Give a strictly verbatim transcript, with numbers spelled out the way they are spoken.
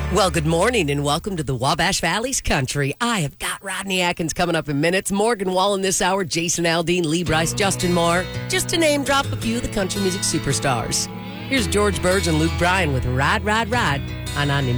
Well, good morning and welcome to the Wabash Valley's Country. I have got Rodney Atkins coming up in minutes. Morgan Wallen this hour, Jason Aldean, Lee Bryce, Justin Moore. Just to name drop a few of the country music superstars. Here's George Burge and Luke Bryan with Ride, Ride, Ride on ninety.